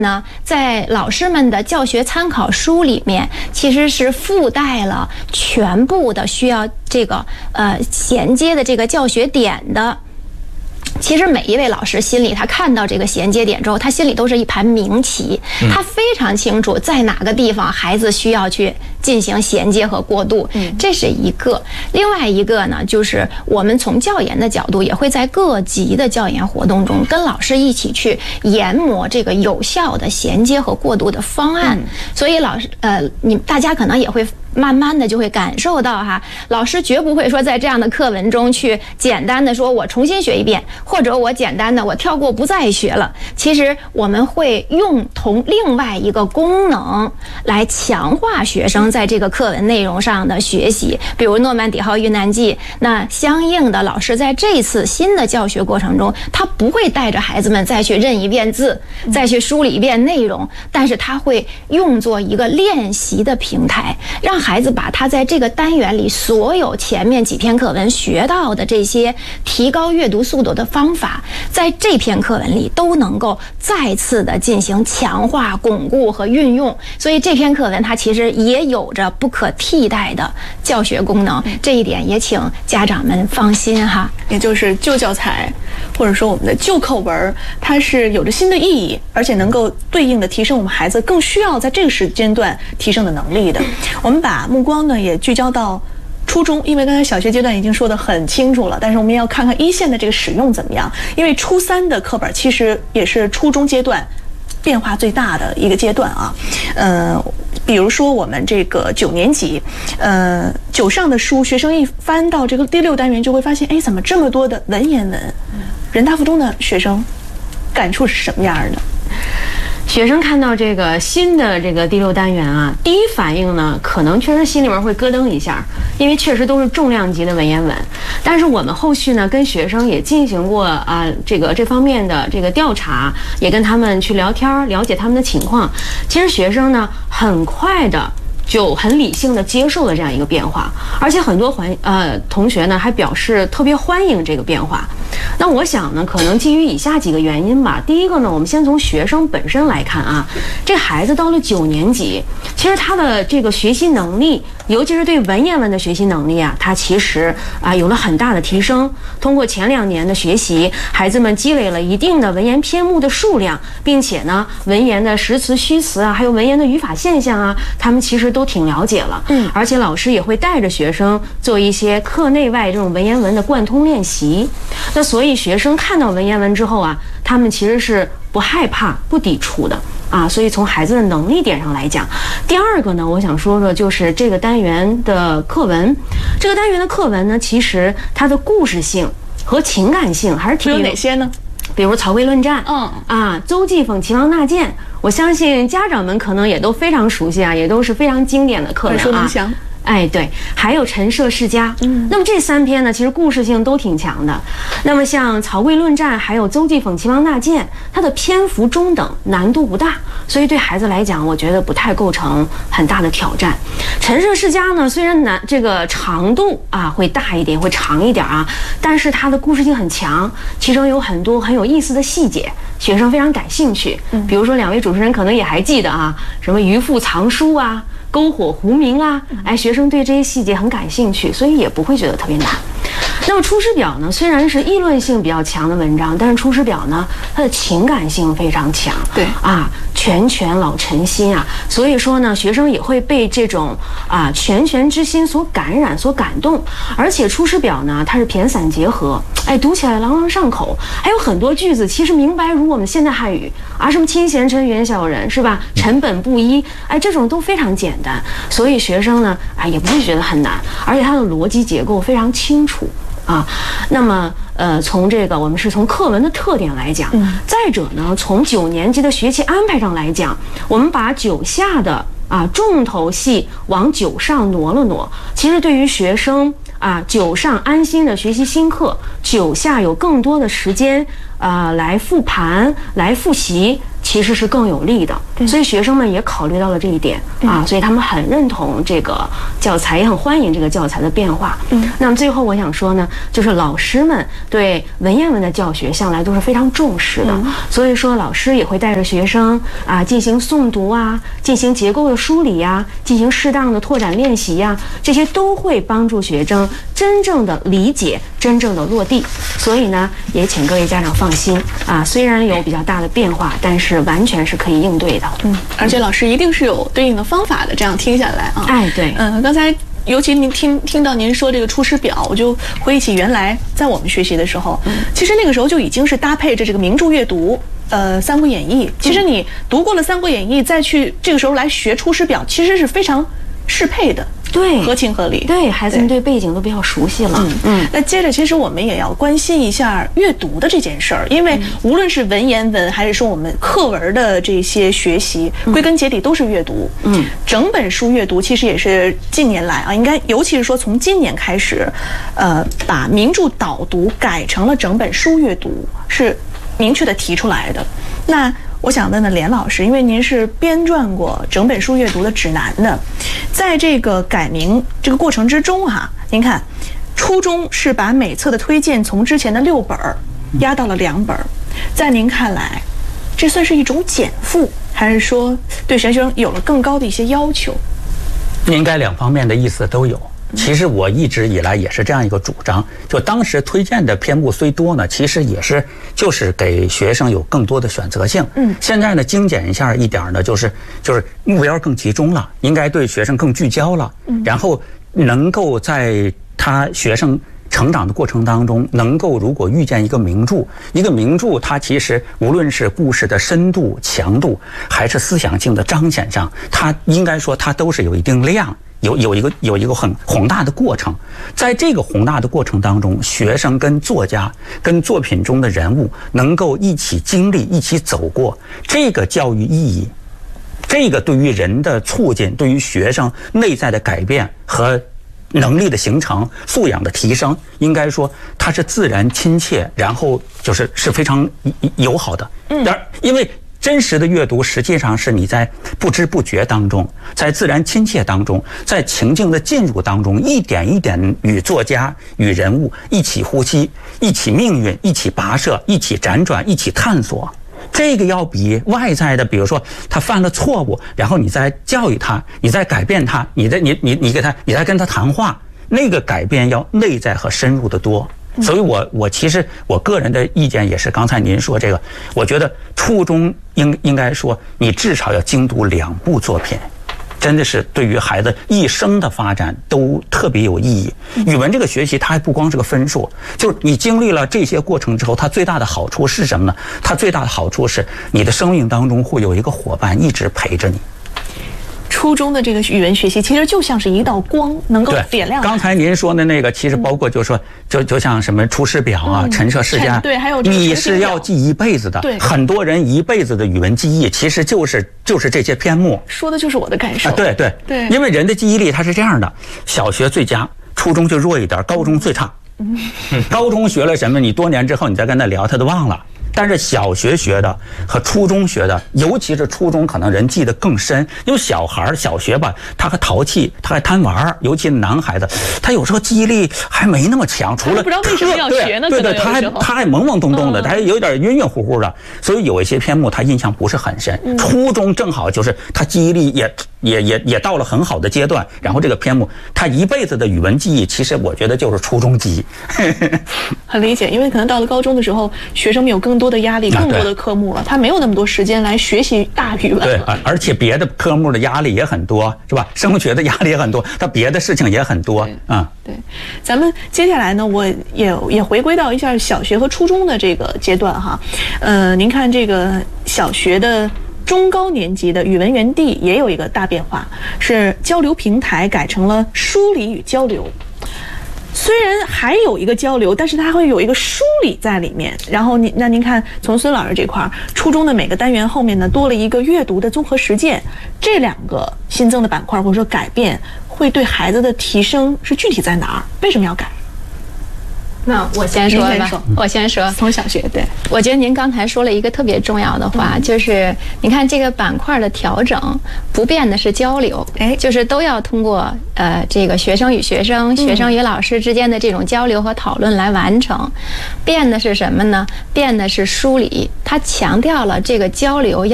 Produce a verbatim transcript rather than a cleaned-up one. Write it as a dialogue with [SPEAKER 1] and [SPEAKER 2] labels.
[SPEAKER 1] 呢，在老师们的教学参考书里面，其实是附带了全部的需要这个呃衔接的这个教学点的。其实每一位老师心里，他看到这个衔接点之后，他心里都是一盘明棋，他非常清楚在哪个地方孩子需要去进行衔接和过渡，这是一个。另外一个呢，就是我们从教研的角度，也会在各级的教研活动中，跟老师一起去研磨这个有效的衔接和过渡的方案。所以老师，呃，你大家可能也会慢慢的就会感受到哈，老师绝不会说在这样的课文中去简单的说我重新学一遍，或者我简单的我跳过不再学了。其实我们会用同另外一个功能来强化学生在这个课文内容上的学习，比如诺曼底号遇难记，那相应的老师在这次新的教学过程中，他不会带着孩子们再去认一遍字，再去梳理一遍内容，但是他会用作一个练习的平台，让孩子把他在这个单元里所有前面几篇课文学到的这些提高阅读速度的方法，在这篇课文里都能够再次的进行强化、巩固和运用。所以这篇课文它其实也有着不可替代的教学功能，这一点也请家长们放心哈。
[SPEAKER 2] 也就是旧教材或者说我们的旧课文，它是有着新的意义，而且能够对应的提升我们孩子更需要在这个时间段提升的能力的。我们把目光呢也聚焦到初中，因为刚才小学阶段已经说得很清楚了，但是我们也要看看一线的这个使用怎么样。因为初三的课本其实也是初中阶段变化最大的一个阶段啊。呃，比如说我们这个九年级，呃，九上的书，学生一翻到这个第六单元就会发现，哎，怎么这么多的文言文？人大附中的学生感触是什么样的？
[SPEAKER 3] 学生看到这个新的这个第六单元啊，第一反应呢，可能确实心里面会咯噔一下，因为确实都是重量级的文言文。但是我们后续呢，跟学生也进行过啊这个这方面的这个调查，也跟他们去聊天，了解他们的情况。其实学生呢，很快的就很理性的接受了这样一个变化，而且很多环呃同学呢还表示特别欢迎这个变化。那我想呢，可能基于以下几个原因吧。第一个呢，我们先从学生本身来看啊，这孩子到了九年级，其实他的这个学习能力，尤其是对文言文的学习能力啊，他其实啊有了很大的提升。通过前两年的学习，孩子们积累了一定的文言篇目的数量，并且呢，文言的实词、虚词啊，还有文言的语法现象啊，他们其实都挺了解了。嗯，而且老师也会带着学生做一些课内外这种文言文的贯通练习。那所以学生看到文言文之后啊，他们其实是不害怕、不抵触的啊。所以从孩子的能力点上来讲，第二个呢，我想说说就是这个单元的课文。这个单元的课文呢，其实它的故事性和情感性还是挺有。
[SPEAKER 2] 有哪些呢？
[SPEAKER 3] 比如《曹刿论战》，
[SPEAKER 2] 嗯
[SPEAKER 3] 啊，《邹忌讽齐王纳谏》，我相信家长们可能也都非常熟悉啊，也都是非常经典的课文啊。
[SPEAKER 2] 耳熟能详。
[SPEAKER 3] 哎，对，还有陈涉世家，嗯，那么这三篇呢，其实故事性都挺强的。那么像《曹刿论战》还有《邹忌讽齐王纳谏》，它的篇幅中等，难度不大，所以对孩子来讲，我觉得不太构成很大的挑战。陈涉世家呢，虽然难，这个长度啊会大一点，会长一点啊，但是它的故事性很强，其中有很多很有意思的细节，学生非常感兴趣。嗯，比如说两位主持人可能也还记得啊，什么渔父藏书啊。篝火狐鸣啊，哎，学生对这些细节很感兴趣，所以也不会觉得特别难。那么《出师表》呢，虽然是议论性比较强的文章，但是《出师表》呢，它的情感性非常强。
[SPEAKER 2] 对
[SPEAKER 3] 啊，拳拳老臣心啊，所以说呢，学生也会被这种啊拳拳之心所感染、所感动。而且《出师表》呢，它是骈散结合，哎，读起来朗朗上口，还有很多句子其实明白如我们现代汉语啊，什么亲贤臣、远小人，是吧？臣本不一，哎，这种都非常简单，所以学生呢，哎，也不会觉得很难，而且它的逻辑结构非常清楚。啊，那么呃，从这个我们是从课文的特点来讲，嗯，再者呢，从九年级的学期安排上来讲，我们把九下的啊重头戏往九上挪了挪。其实对于学生啊，九上安心的学习新课，九下有更多的时间啊来复盘、来复习。其其实是更有利的。所以学生们也考虑到了这一点啊，所以他们很认同这个教材，也很欢迎这个教材的变化。嗯，那么最后我想说呢，就是老师们对文言文的教学向来都是非常重视的，所以说老师也会带着学生啊进行诵读啊，进行结构的梳理呀，进行适当的拓展练习呀，这些都会帮助学生真正的理解，真正的落地。所以呢，也请各位家长放心啊，虽然有比较大的变化，但是完全是可以应对的。
[SPEAKER 2] 嗯，而且老师一定是有对应的方法的。这样听下来啊，
[SPEAKER 3] 哎，对，
[SPEAKER 2] 嗯、呃，刚才尤其您听听到您说这个《出师表》，我就回忆起原来在我们学习的时候，嗯、其实那个时候就已经是搭配着这个名著阅读。呃，《三国演义》，其实你读过了《三国演义》，再去这个时候来学《出师表》，其实是非常适配的。
[SPEAKER 3] 对，
[SPEAKER 2] 合情合理。
[SPEAKER 3] 对，孩子们对背景都比较熟悉了。嗯嗯。
[SPEAKER 2] 那接着，其实我们也要关心一下阅读的这件事儿，因为无论是文言文，还是说我们课文的这些学习，归根结底都是阅读。嗯。整本书阅读，其实也是近年来啊，应该尤其是说从今年开始，呃，把名著导读改成了整本书阅读，是明确的提出来的。那我想问问连老师，因为您是编撰过整本书阅读的指南的，在这个改名这个过程之中哈、啊，您看，初衷是把每册的推荐从之前的六本压到了两本，在您看来，这算是一种减负，还是说对学生有了更高的一些要求？
[SPEAKER 4] 应该两方面的意思都有。其实我一直以来也是这样一个主张，就当时推荐的篇目虽多呢，其实也是就是给学生有更多的选择性。嗯，现在呢精简一下一点呢，就是就是目标更集中了，应该对学生更聚焦了。嗯，然后能够在他学生成长的过程当中，能够如果遇见一个名著，一个名著它其实无论是故事的深度、强度，还是思想性的彰显上，它应该说它都是有一定量。有有一个有一个很宏大的过程，在这个宏大的过程当中，学生跟作家跟作品中的人物能够一起经历、一起走过，这个教育意义，这个对于人的促进，对于学生内在的改变和能力的形成、素养的提升，应该说它是自然亲切，然后就是是非常友好的。嗯，因为真实的阅读实际上是你在不知不觉当中，在自然亲切当中，在情境的进入当中，一点一点与作家与人物一起呼吸，一起命运，一起跋涉，一起辗转，一起探索。这个要比外在的，比如说他犯了错误，然后你再教育他，你再改变他，你再你你你给他，你再跟他谈话，那个改变要内在和深入的多。所以我我其实我个人的意见也是刚才您说这个，我觉得初中应应该说你至少要精读两部作品，真的是对于孩子一生的发展都特别有意义。语文这个学习它还不光是个分数，就是你经历了这些过程之后，它最大的好处是什么呢？它最大的好处是你的生命当中会有一个伙伴一直陪着你。
[SPEAKER 2] 初中的这个语文学习，其实就像是一道光，能够点亮。
[SPEAKER 4] 刚才您说的那个，其实包括就是说，就就像什么《出师表》啊，《陈涉世家》，
[SPEAKER 2] 对，还有
[SPEAKER 4] 你是要记一辈子的。
[SPEAKER 2] 对，
[SPEAKER 4] 很多人一辈子的语文记忆，其实就是就是这些篇目。
[SPEAKER 2] 说的就是我的感受。
[SPEAKER 4] 啊，对对
[SPEAKER 2] 对，
[SPEAKER 4] 因为人的记忆力它是这样的，小学最佳，初中就弱一点，高中最差。嗯，高中学了什么，你多年之后你再跟他聊，他都忘了。但是小学学的和初中学的，尤其是初中，可能人记得更深，因为小孩小学吧，他还淘气，他还贪玩，尤其男孩子，他有时候记忆力还没那么强，除了
[SPEAKER 2] 不知道为什么要学呢？
[SPEAKER 4] 对对，他还他还懵懵懂懂的，他还有点晕晕乎乎的，所以有一些篇目他印象不是很深。初中正好就是他记忆力也也也也到了很好的阶段，然后这个篇目他一辈子的语文记忆，其实我觉得就是初中记忆。
[SPEAKER 2] 很理解，因为可能到了高中的时候，学生们有更多的压力，更多的科目了，他没有那么多时间来学习大语文了。
[SPEAKER 4] 对，而且别的科目的压力也很多，是吧？升学的压力也很多，他别的事情也很多啊。
[SPEAKER 2] 对，咱们接下来呢，我也也回归到一下小学和初中的这个阶段哈。呃，您看这个小学的中高年级的语文园地也有一个大变化，是交流平台改成了梳理与交流。虽然还有一个交流，但是它会有一个梳理在里面。然后您那您看，从孙老师这块儿，初中的每个单元后面呢，多了一个阅读的综合实践，这两个新增的板块或者说改变，会对孩子的提升是具体在哪儿？为什么要改？
[SPEAKER 1] 那我先说吧，
[SPEAKER 2] 您先说
[SPEAKER 1] 我先说。
[SPEAKER 2] 从小学，对，
[SPEAKER 1] 我觉得您刚才说了一个特别重要的话，
[SPEAKER 2] 嗯、
[SPEAKER 1] 就是你看这个板块的调整，不变的是交流，
[SPEAKER 2] 哎，
[SPEAKER 1] 就是都要通过呃这个学生与学生、学生与老师之间的这种交流和讨论来完成。变的是什么呢？变的是梳理，它强调了这个交流要。